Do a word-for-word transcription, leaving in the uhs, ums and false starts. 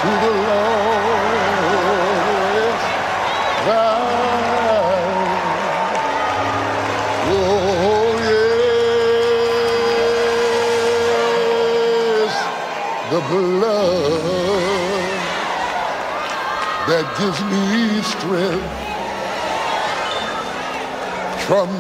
to the lowest valley. Oh, yes, the blood that gives me strength from